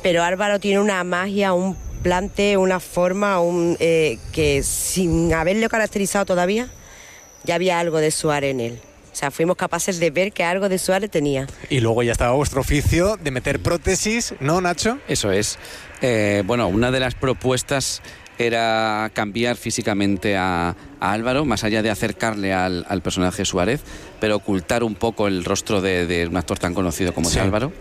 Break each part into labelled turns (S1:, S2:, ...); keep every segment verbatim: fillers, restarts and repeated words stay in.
S1: pero Álvaro tiene una magia, un plante, una forma, un, eh, que sin haberlo caracterizado todavía, ya había algo de Suárez en él. O sea, fuimos capaces de ver que algo de Suárez tenía.
S2: Y luego ya estaba vuestro oficio de meter prótesis, ¿no, Nacho?
S3: Eso es. Eh, bueno, una de las propuestas era cambiar físicamente a, a Álvaro, más allá de acercarle al, al personaje Suárez, pero ocultar un poco el rostro de, de un actor tan conocido como
S2: sí.
S3: es Álvaro.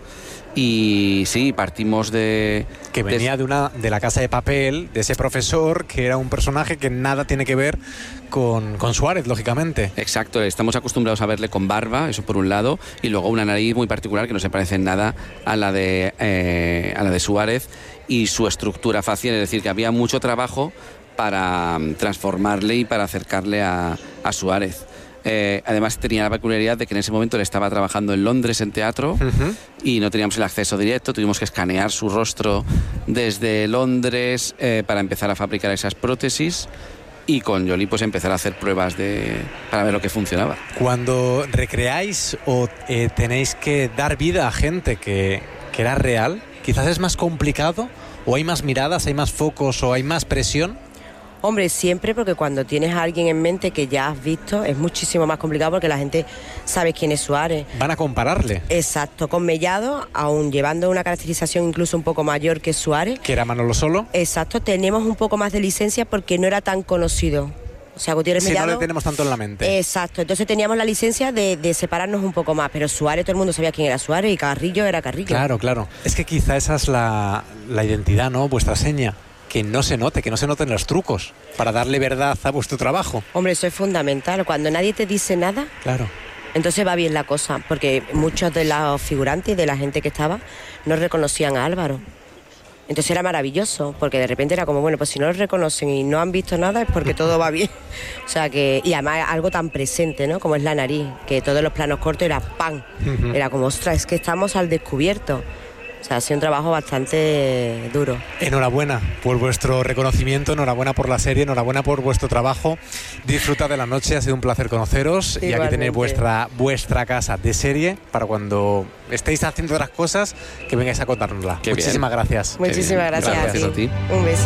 S3: Y sí, partimos de...
S2: Que venía de, de una de La Casa de Papel, de ese profesor, que era un personaje que nada tiene que ver con, con Suárez, lógicamente.
S3: Exacto, estamos acostumbrados a verle con barba, eso por un lado, y luego una nariz muy particular que no se parece en nada a la de, eh, a la de Suárez, y su estructura facial, es decir, que había mucho trabajo para transformarle y para acercarle a, a Suárez. Eh, además tenía la peculiaridad de que en ese momento él estaba trabajando en Londres en teatro uh-huh. y no teníamos el acceso directo, tuvimos que escanear su rostro desde Londres eh, para empezar a fabricar esas prótesis, y con Jolie pues empezar a hacer pruebas de, para ver lo que funcionaba.
S2: Cuando recreáis o eh, tenéis que dar vida a gente que, que era real, quizás es más complicado, o hay más miradas, hay más focos o hay más presión.
S1: Hombre, siempre, porque cuando tienes a alguien en mente que ya has visto, es muchísimo más complicado porque la gente sabe quién es Suárez.
S2: Van a compararle.
S1: Exacto, con Mellado, aún llevando una caracterización incluso un poco mayor que Suárez.
S2: Que era Manolo Solo.
S1: Exacto, tenemos un poco más de licencia porque no era tan conocido. O sea, Gutiérrez
S2: sí,
S1: Mellado...
S2: no le tenemos tanto en la mente.
S1: Exacto, entonces teníamos la licencia de, de separarnos un poco más, pero Suárez, todo el mundo sabía quién era Suárez, y Carrillo era Carrillo.
S2: Claro, claro. Es que quizá esa es la, la identidad, ¿no? Vuestra seña. Que no se note, que no se noten los trucos, para darle verdad a vuestro trabajo.
S1: Hombre, eso es fundamental. Cuando nadie te dice nada,
S2: claro,
S1: entonces va bien la cosa, porque muchos de los figurantes y de la gente que estaba no reconocían a Álvaro. Entonces era maravilloso, porque de repente era como, bueno, pues si no lo reconocen y no han visto nada es porque todo va bien. O sea que, y además algo tan presente, ¿no? Como es la nariz, que todos los planos cortos era ¡pam! Uh-huh. Era como, ostras, es que estamos al descubierto. O sea, ha sido un trabajo bastante duro.
S2: Enhorabuena por vuestro reconocimiento, enhorabuena por la serie, enhorabuena por vuestro trabajo. Disfruta de la noche, ha sido un placer conoceros. Igualmente. Y aquí tenéis vuestra, vuestra casa de serie para cuando estéis haciendo otras cosas, que vengáis a contárnosla.
S3: Qué
S2: Muchísimas
S3: bien.
S2: gracias.
S1: Muchísimas gracias,
S3: gracias a ti.
S1: Un beso.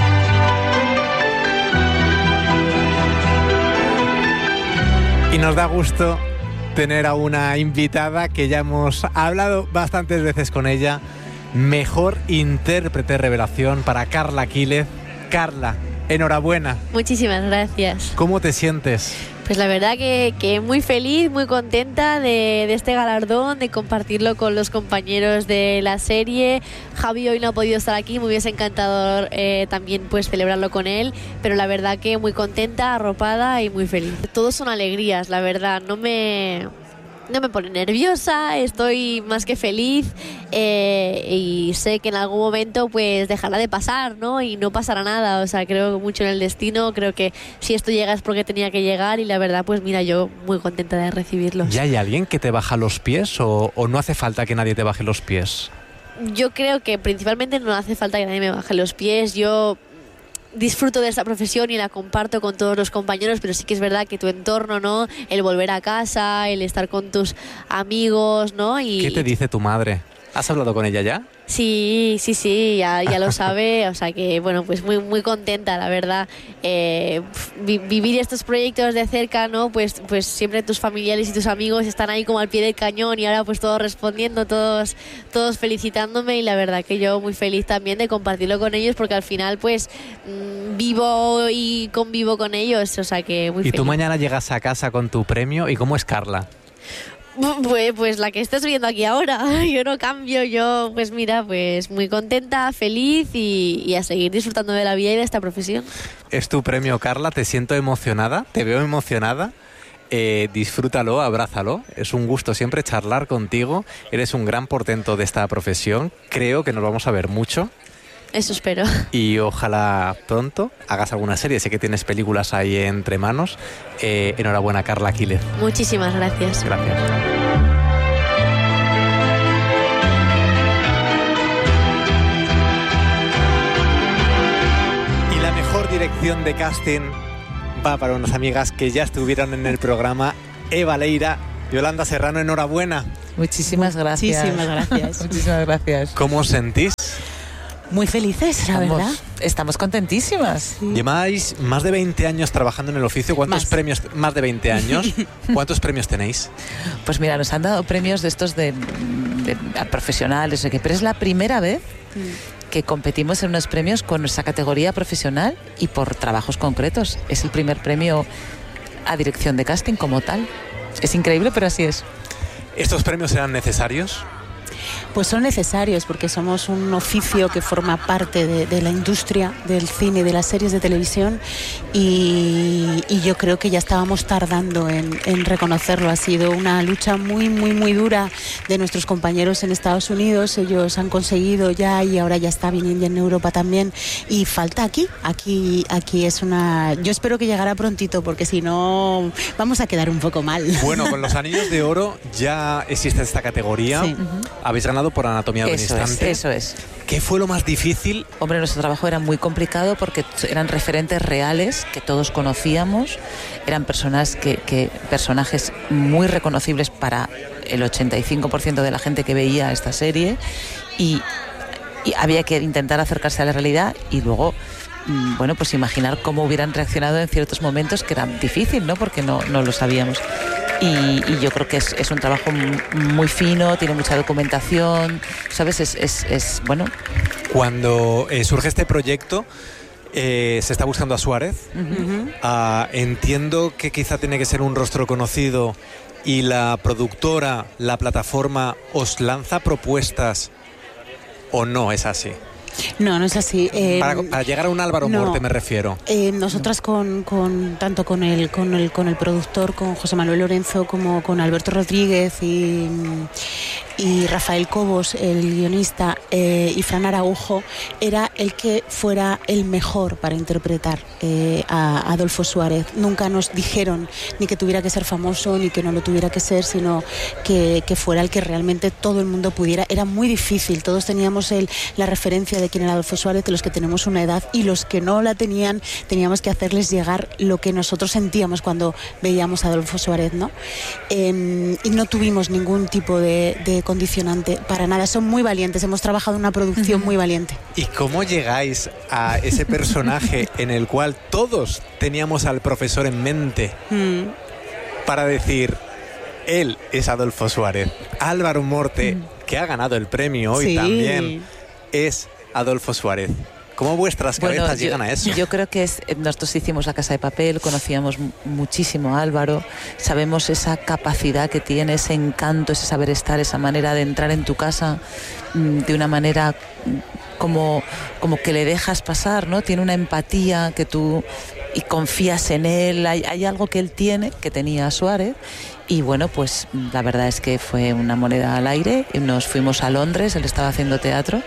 S2: Y nos da gusto tener a una invitada que ya hemos hablado bastantes veces con ella. Mejor intérprete revelación para Carla Quílez. Carla, enhorabuena.
S4: Muchísimas gracias.
S2: ¿Cómo te sientes?
S4: Pues la verdad que, que muy feliz, muy contenta de, de este galardón, de compartirlo con los compañeros de la serie. Javi hoy no ha podido estar aquí, me hubiese encantado eh, también pues celebrarlo con él, pero la verdad que muy contenta, arropada y muy feliz. Todos son alegrías, la verdad, no me... No me pone nerviosa, estoy más que feliz eh, y sé que en algún momento pues dejará de pasar, ¿no? Y no pasará nada, o sea, creo mucho en el destino, creo que si esto llega es porque tenía que llegar y la verdad pues mira, yo muy contenta de recibirlo.
S2: ¿Ya hay alguien que te baja los pies o, o no hace falta que nadie te baje los pies?
S4: Yo creo que principalmente no hace falta que nadie me baje los pies, yo... disfruto de esta profesión y la comparto con todos los compañeros, pero sí que es verdad que tu entorno, ¿no? El volver a casa, el estar con tus amigos, ¿no? Y,
S2: ¿qué te dice tu madre? ¿Has hablado con ella ya?
S4: Sí, sí, sí, ya, ya lo sabe, o sea que, bueno, pues muy muy contenta, la verdad. Eh, vi, vivir estos proyectos de cerca, ¿no? Pues, pues siempre tus familiares y tus amigos están ahí como al pie del cañón y ahora pues todos respondiendo, todos, todos felicitándome y la verdad que yo muy feliz también de compartirlo con ellos porque al final pues mmm, vivo y convivo con ellos, o sea que muy
S2: ¿Y
S4: feliz.
S2: tú mañana llegas a casa con tu premio? ¿Y cómo es Carla?
S4: Pues, pues la que estás viendo aquí ahora, yo no cambio, yo pues mira, pues muy contenta, feliz y, y a seguir disfrutando de la vida y de esta profesión.
S2: Es tu premio, Carla, te siento emocionada, te veo emocionada, eh, disfrútalo, abrázalo, es un gusto siempre charlar contigo, eres un gran portento de esta profesión, creo que nos vamos a ver mucho.
S4: Eso espero.
S2: Y ojalá pronto hagas alguna serie. Sé que tienes películas ahí entre manos. Eh, enhorabuena, Carla Quílez.
S4: Muchísimas gracias.
S2: Gracias. Y la mejor dirección de casting va para unas amigas que ya estuvieron en el programa. Eva Leira, Yolanda Serrano, enhorabuena.
S5: Muchísimas gracias.
S6: Muchísimas gracias.
S5: Muchísimas gracias.
S2: ¿Cómo os sentís?
S5: Muy felices, la
S6: estamos,
S5: verdad.
S6: Estamos contentísimas.
S2: Sí. Lleváis más de veinte años trabajando en el oficio. ¿Cuántos más. premios? Más de veinte años. ¿Cuántos premios tenéis?
S6: Pues mira, nos han dado premios de estos de, de, de profesionales, pero es la primera vez mm. que competimos en unos premios con nuestra categoría profesional y por trabajos concretos. Es el primer premio a dirección de casting como tal. Es increíble, pero así es.
S2: ¿Estos premios eran necesarios?
S5: Pues son necesarios porque somos un oficio que forma parte de, de la industria del cine y de las series de televisión y, y yo creo que ya estábamos tardando en, en reconocerlo. Ha sido una lucha muy, muy, muy dura de nuestros compañeros en Estados Unidos. Ellos han conseguido ya y ahora ya está viniendo en Europa también y falta aquí. Aquí, aquí es una... Yo espero que llegara prontito porque si no vamos a quedar un poco mal.
S2: Bueno, con los Anillos de Oro ya existe esta categoría. Sí. Uh-huh. Habéis ganado por Anatomía de un Instante.
S6: Eso es.
S2: ¿Qué fue lo más difícil?
S6: Hombre, nuestro trabajo era muy complicado porque eran referentes reales que todos conocíamos, eran personas que, que personajes muy reconocibles para el ochenta y cinco por ciento de la gente que veía esta serie y, y había que intentar acercarse a la realidad y luego bueno, pues imaginar cómo hubieran reaccionado en ciertos momentos que era difícil, ¿no? Porque no, no lo sabíamos. Y, y yo creo que es, es un trabajo muy fino, tiene mucha documentación, ¿sabes? Es, es, es bueno.
S2: Cuando eh, surge este proyecto, eh, se está buscando a Suárez. Uh-huh. Uh, entiendo que quizá tiene que ser un rostro conocido y la productora, la plataforma, ¿os lanza propuestas o no es así?
S5: No, no es así. Eh,
S2: para, para llegar a un Álvaro no, Morte me refiero.
S5: Eh, nosotras con, con tanto con el, con el con el productor, con José Manuel Lorenzo, como con Alberto Rodríguez y, y Rafael Cobos, el guionista, eh, y Fran Araujo, era el que fuera el mejor para interpretar eh, a Adolfo Suárez. Nunca nos dijeron ni que tuviera que ser famoso, ni que no lo tuviera que ser, sino que, que fuera el que realmente todo el mundo pudiera. Era muy difícil, todos teníamos el, la referencia de quién era Adolfo Suárez, de los que tenemos una edad, y los que no la tenían teníamos que hacerles llegar lo que nosotros sentíamos cuando veíamos a Adolfo Suárez, ¿no? Eh, y no tuvimos ningún tipo de, de condicionante para nada. Son muy valientes, hemos trabajado en una producción muy valiente.
S2: ¿Y cómo llegáis a ese personaje en el cual todos teníamos al profesor en mente mm. para decir, él es Adolfo Suárez? Álvaro Morte, mm. que ha ganado el premio hoy sí. también, es Adolfo Suárez. ¿Cómo vuestras cabezas bueno,
S6: yo,
S2: llegan a eso?
S6: Yo creo que es, nosotros hicimos La Casa de Papel, conocíamos muchísimo a Álvaro, sabemos esa capacidad que tiene, ese encanto, ese saber estar, esa manera de entrar en tu casa de una manera como, como que le dejas pasar, ¿no? Tiene una empatía que tú y confías en él, hay, hay algo que él tiene, que tenía Suárez. Y bueno, pues la verdad es que fue una moneda al aire. Nos fuimos a Londres, él estaba haciendo teatro.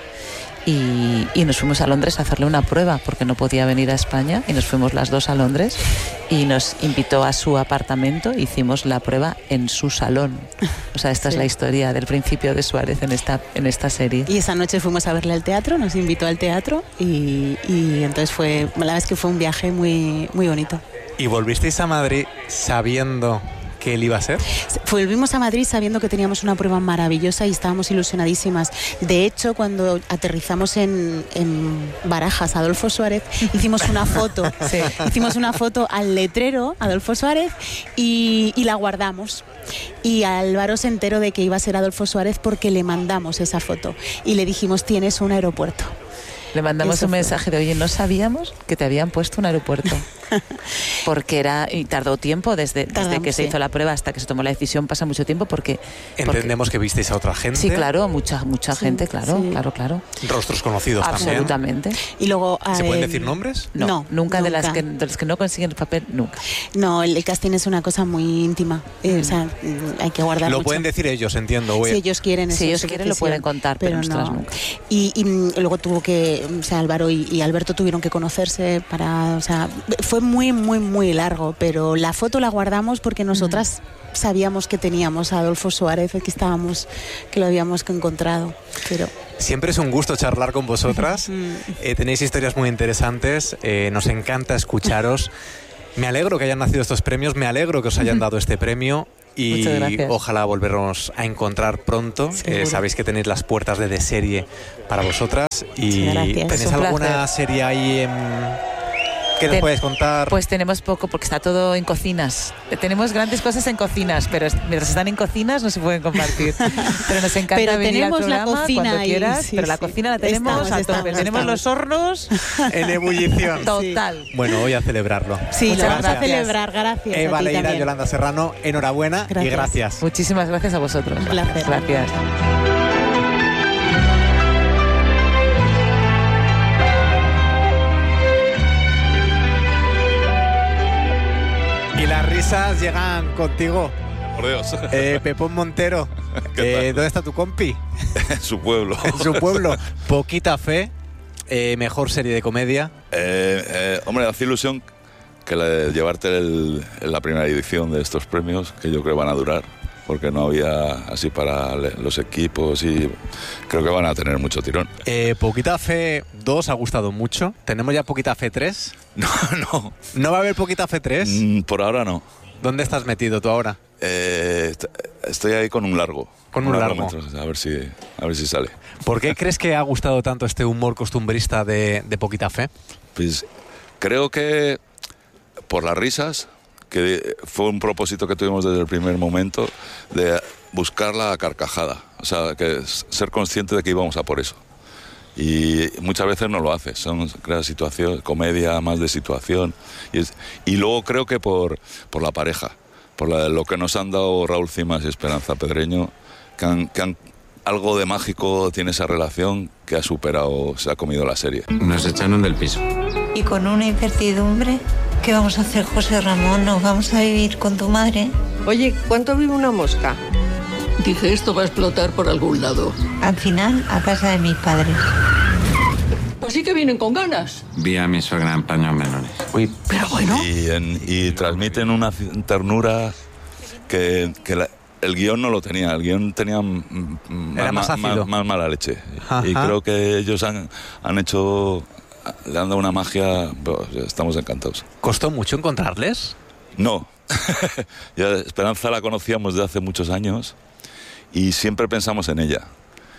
S6: Y, y nos fuimos a Londres a hacerle una prueba porque no podía venir a España y nos fuimos las dos a Londres y nos invitó a su apartamento, hicimos la prueba en su salón. O sea, esta sí. es la historia del principio de Suárez en esta, en esta serie.
S5: Y esa noche fuimos a verle al teatro, nos invitó al teatro y, y entonces fue, la verdad es que fue un viaje muy, muy bonito.
S2: ¿Y volvisteis a Madrid sabiendo que él iba a ser?
S5: Volvimos a Madrid sabiendo que teníamos una prueba maravillosa y estábamos ilusionadísimas. De hecho, cuando aterrizamos en, en Barajas, Adolfo Suárez, hicimos una foto. sí. Hicimos una foto al letrero, Adolfo Suárez, y, y la guardamos. Y Álvaro se enteró de que iba a ser Adolfo Suárez porque le mandamos esa foto. Y le dijimos, tienes un aeropuerto.
S6: Le mandamos Eso un mensaje fue. de, oye, no sabíamos que te habían puesto un aeropuerto. Porque era, y tardó tiempo desde, Tardamos, desde que se sí. hizo la prueba hasta que se tomó la decisión, pasa mucho tiempo porque...
S2: Entendemos
S6: porque,
S2: que visteis a otra gente.
S6: Sí, claro, mucha mucha sí, gente, claro, sí. claro, claro.
S2: Rostros conocidos
S6: Absolutamente.
S2: también.
S5: Y luego,
S2: ¿Se
S5: eh,
S2: pueden decir nombres?
S6: No,
S5: no
S6: nunca,
S5: nunca.
S6: De, las que, de los que no consiguen el papel, nunca.
S5: No, el, el casting es una cosa muy íntima, eh, o sea, hay que guardar
S2: Lo
S5: mucho.
S2: pueden decir ellos, entiendo.
S5: Si ellos quieren,
S6: si ellos quieren lo pueden contar, pero, pero nosotras
S5: no.
S6: nunca.
S5: Y, y luego tuvo que, o sea, Álvaro y, y Alberto tuvieron que conocerse para, o sea, fue muy, muy, muy muy largo, pero la foto la guardamos porque nosotras mm. sabíamos que teníamos a Adolfo Suárez, que estábamos, que lo habíamos encontrado. Pero
S2: siempre es un gusto charlar con vosotras. eh, tenéis historias muy interesantes, eh, nos encanta escucharos. Me alegro que hayan nacido estos premios, me alegro que os hayan dado este premio y ojalá volvernos a encontrar pronto. Eh, sabéis que tenéis las puertas de De Serie para vosotras. Y ¿tenéis alguna serie ahí en... ¿Qué nos Ten, puedes contar?
S6: Pues tenemos poco, porque está todo en cocinas. Tenemos grandes cosas en cocinas, pero mientras están en cocinas no se pueden compartir. Pero nos encanta pero venir al programa cuando quieras. Sí, pero sí. La cocina la tenemos estamos, a tope. Estamos, tenemos estamos. Los hornos
S2: en ebullición.
S6: Total.
S2: Sí. Bueno, voy a celebrarlo.
S5: Sí, lo vamos a celebrar. Gracias.
S2: Eva Leira, Yolanda Serrano, enhorabuena gracias. Y gracias.
S6: Muchísimas gracias a vosotros.
S5: Un placer.
S6: Gracias.
S2: Y las risas llegan contigo.
S7: Por Dios.
S2: Eh, Pepón Montero, eh, ¿dónde está tu compi?
S7: En su pueblo.
S2: En su pueblo. Poquita Fe, eh, mejor serie de comedia.
S7: Eh, eh, hombre, hace ilusión que la de llevarte el, la primera edición de estos premios, que yo creo van a durar, porque no había así para los equipos y creo que van a tener mucho tirón.
S2: Eh, Poquita Fe dos ha gustado mucho. ¿Tenemos ya Poquita Fe tres?
S7: No, no.
S2: ¿No va a haber Poquita Fe tres?
S7: Mm, por ahora no.
S2: ¿Dónde estás metido tú ahora?
S7: Eh, estoy ahí con un largo.
S2: Con un, un largo. largo.
S7: Metros, a ver si, a ver si sale.
S2: ¿Por qué crees que ha gustado tanto este humor costumbrista de, de Poquita Fe?
S7: Pues creo que por las risas, que fue un propósito que tuvimos desde el primer momento de buscar la carcajada, o sea, que ser consciente de que íbamos a por eso. Y muchas veces no lo haces, son creas situación, comedia más de situación. Y, es, y luego creo que por, por la pareja, por la, lo que nos han dado Raúl Cimas y Esperanza Pedreño, que, han, que han, algo de mágico tiene esa relación que ha superado, se ha comido la serie.
S8: Nos echaron del piso.
S9: Y con una incertidumbre, ¿qué vamos a hacer, José Ramón? ¿Nos vamos a vivir con tu madre?
S10: Oye, ¿cuánto vive una mosca?
S11: Dije, esto va a explotar por algún lado.
S9: Al final, a casa de mis padres.
S11: Pues sí que vienen con ganas.
S8: Vi a mi suegra en paños menores.
S11: Uy, pero bueno.
S7: Y, en, y transmiten una ternura que, que la, el guión no lo tenía. El guión tenía m,
S2: Era
S7: más,
S2: más,
S7: más, más mala leche.
S2: Ajá.
S7: Y creo que ellos han, han hecho... Le han dado una magia... Pues, estamos encantados.
S2: ¿Costó mucho encontrarles?
S7: No. Ya Esperanza la conocíamos desde hace muchos años y siempre pensamos en ella.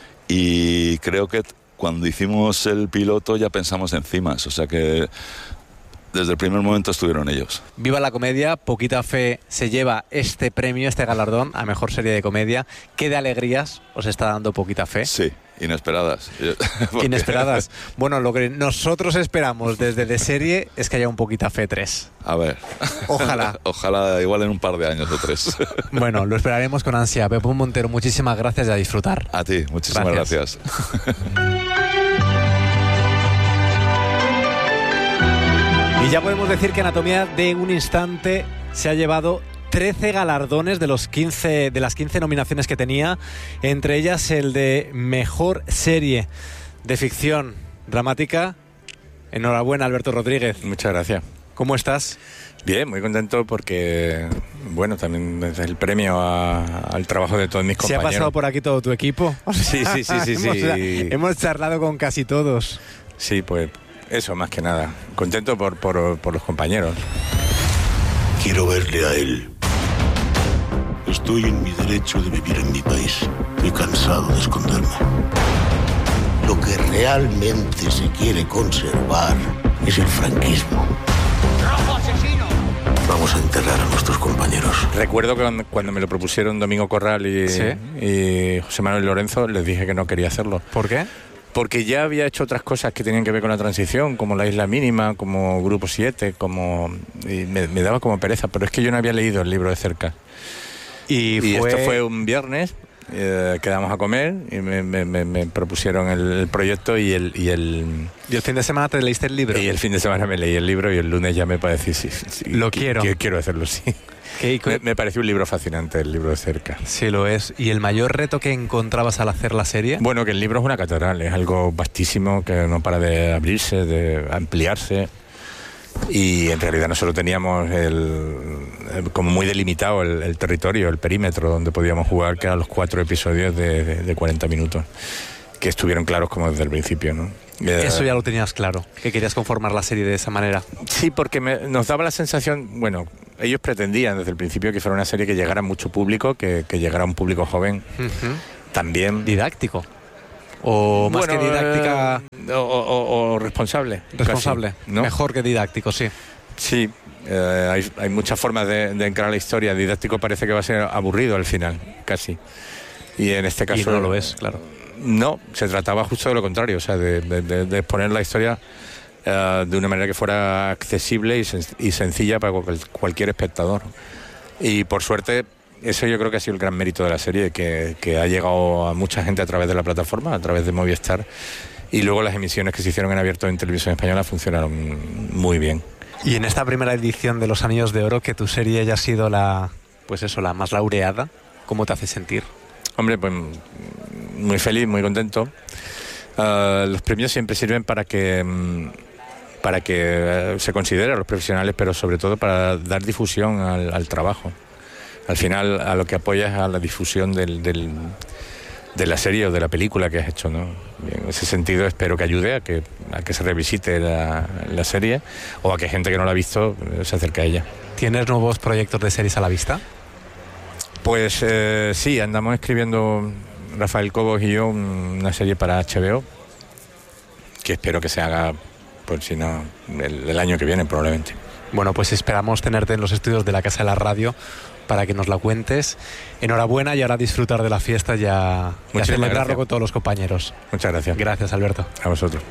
S7: Y creo que cuando hicimos el piloto ya pensamos en Cimas, o sea que desde el primer momento estuvieron ellos.
S2: Viva la comedia, Poquita Fe se lleva este premio, este galardón a mejor serie de comedia. ¿Qué de alegrías os está dando Poquita Fe?
S7: Sí, inesperadas.
S2: Inesperadas. Bueno, lo que nosotros esperamos desde De Serie es que haya un Poquita Fe tres.
S7: A ver.
S2: Ojalá.
S7: Ojalá igual en un par de años o tres.
S2: Bueno, lo esperaremos con ansia. Pepón Montero, muchísimas gracias y a disfrutar.
S7: A ti, muchísimas gracias. gracias.
S2: Y ya podemos decir que Anatomía de un Instante se ha llevado trece galardones de, los quince, de las quince nominaciones que tenía, entre ellas el de Mejor Serie de Ficción Dramática. Enhorabuena, Alberto Rodríguez.
S12: Muchas gracias.
S2: ¿Cómo estás?
S12: Bien, muy contento porque, bueno, también es el premio a, al trabajo de todos mis compañeros.
S2: ¿Se ha pasado por aquí todo tu equipo?
S12: Sí, sí, sí, sí. sí.
S2: hemos, hemos charlado con casi todos.
S12: Sí, pues eso, más que nada. Contento por, por, por los compañeros.
S13: Quiero verle a él. Estoy en mi derecho de vivir en mi país. Estoy cansado de esconderme. Lo que realmente se quiere conservar es el franquismo. ¡Rojo asesino! Vamos a enterrar a nuestros compañeros.
S12: Recuerdo que cuando, cuando me lo propusieron Domingo Corral y, ¿sí? y José Manuel Lorenzo, les dije que no quería hacerlo.
S2: ¿Por qué?
S12: Porque ya había hecho otras cosas que tenían que ver con la transición, como La Isla Mínima, como Grupo siete, como y me, me daba como pereza, pero es que yo no había leído el libro de cerca. Y, y fue... esto fue un viernes, eh, quedamos a comer y me, me, me, me propusieron el, el proyecto y el, y el...
S2: ¿Y el fin de semana te leíste el libro?
S12: Y el fin de semana me leí el libro y el lunes ya me pareció, sí, sí,
S2: lo quiero.
S12: Quiero, quiero hacerlo, sí. Me, me pareció un libro fascinante, el libro de cerca.
S2: Sí, lo es. ¿Y el mayor reto que encontrabas al hacer la serie?
S12: Bueno, que el libro es una catedral, es algo vastísimo que no para de abrirse, de ampliarse. Y en realidad nosotros teníamos el, el, como muy delimitado el, el territorio, el perímetro donde podíamos jugar, que eran los cuatro episodios de, de, de cuarenta minutos, que estuvieron claros como desde el principio, ¿no?
S2: Eh, Eso ya lo tenías claro, que querías conformar la serie de esa manera.
S12: Sí, porque me, nos daba la sensación, bueno, ellos pretendían desde el principio que fuera una serie que llegara a mucho público, que, que llegara a un público joven. Uh-huh. También
S2: didáctico. O más bueno, que didáctica.
S12: Eh, o, o, o responsable.
S2: Responsable, casi, ¿no? Mejor que didáctico, sí.
S12: Sí, eh, hay, hay muchas formas de, de encarar la historia. Didáctico parece que va a ser aburrido al final, casi. Y en este caso.
S2: Y no lo es, claro.
S12: No, se trataba justo de lo contrario, o sea, de, de, de, de exponer la historia uh, de una manera que fuera accesible y, sen- y sencilla para cual- cualquier espectador. Y por suerte, eso yo creo que ha sido el gran mérito de la serie, que, que ha llegado a mucha gente a través de la plataforma, a través de Movistar, y luego las emisiones que se hicieron en abierto en Televisión Española funcionaron muy bien.
S2: Y en esta primera edición de Los Anillos de Oro, que tu serie haya sido la, pues eso, la más laureada, ¿cómo te hace sentir?
S12: Hombre, pues muy feliz, muy contento. Uh, los premios siempre sirven para que para que uh, se considere a los profesionales, pero sobre todo para dar difusión al, al trabajo. Al final, a lo que apoyas a la difusión del, del, de la serie o de la película que has hecho, ¿no? Y en ese sentido, espero que ayude a que, a que se revisite la, la serie, o a que gente que no la ha visto se acerque a ella.
S2: ¿Tienes nuevos proyectos de series a la vista?
S12: Pues eh, sí, andamos escribiendo Rafael Cobos y yo una serie para H B O, que espero que se haga, pues si no, el, el año que viene probablemente.
S2: Bueno, pues esperamos tenerte en los estudios de la Casa de la Radio para que nos la cuentes. Enhorabuena, y ahora disfrutar de la fiesta y a, y a celebrarlo gracias. Con todos los compañeros.
S12: Muchas gracias.
S2: Gracias, Alberto.
S12: A vosotros.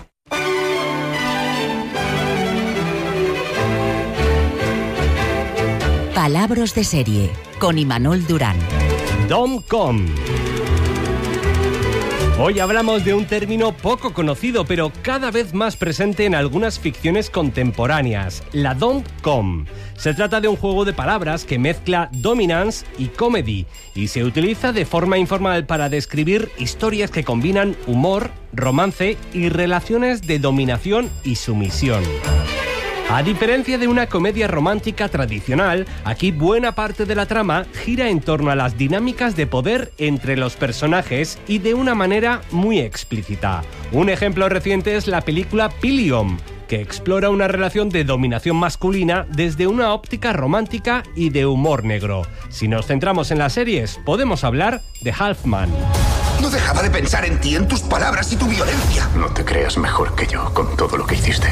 S14: Palabras de serie, con Imanol Durán.
S15: Dom-com. Hoy hablamos de un término poco conocido, pero cada vez más presente en algunas ficciones contemporáneas, la dom-com. Se trata de un juego de palabras que mezcla dominance y comedy y se utiliza de forma informal para describir historias que combinan humor, romance y relaciones de dominación y sumisión. A diferencia de una comedia romántica tradicional, aquí buena parte de la trama gira en torno a las dinámicas de poder entre los personajes y de una manera muy explícita. Un ejemplo reciente es la película Pilium, que explora una relación de dominación masculina desde una óptica romántica y de humor negro. Si nos centramos en las series, podemos hablar de Halfman.
S16: No dejaba de pensar en ti, en tus palabras y tu violencia.
S17: No te creas mejor que yo con todo lo que hiciste.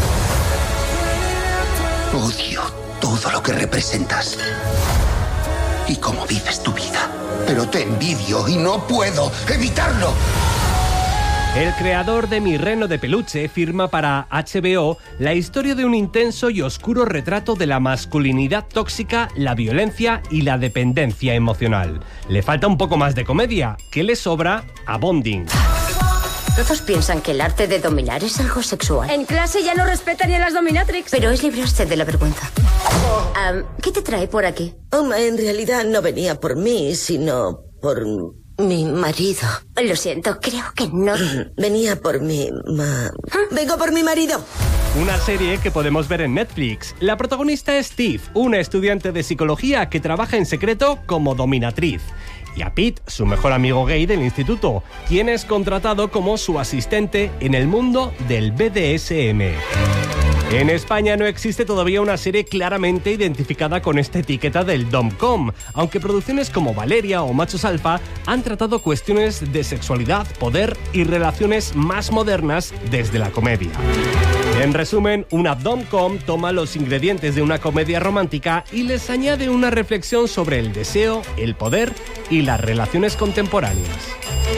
S16: Odio todo lo que representas y cómo vives tu vida, pero te envidio y no puedo evitarlo.
S15: El creador de Mi Reno de Peluche firma para H B O la historia de un intenso y oscuro retrato de la masculinidad tóxica, la violencia y la dependencia emocional. Le falta un poco más de comedia, que le sobra a Bonding.
S18: Todos piensan que el arte de dominar es algo sexual.
S19: En clase ya no respetan ni a las dominatrix.
S18: Pero es libre usted de la vergüenza. Um, ¿Qué te trae por aquí?
S20: Oh, en realidad no venía por mí, sino por mi marido.
S18: Lo siento, creo que no.
S20: Venía por mi... Ma... Vengo por mi marido.
S15: Una serie que podemos ver en Netflix. La protagonista es Steve, una estudiante de psicología que trabaja en secreto como dominatriz. Y a Pete, su mejor amigo gay del instituto, quien es contratado como su asistente en el mundo del B D S M. En España no existe todavía una serie claramente identificada con esta etiqueta del dom-com, aunque producciones como Valeria o Machos Alfa han tratado cuestiones de sexualidad, poder y relaciones más modernas desde la comedia. En resumen, una dom-com toma los ingredientes de una comedia romántica y les añade una reflexión sobre el deseo, el poder y las relaciones contemporáneas.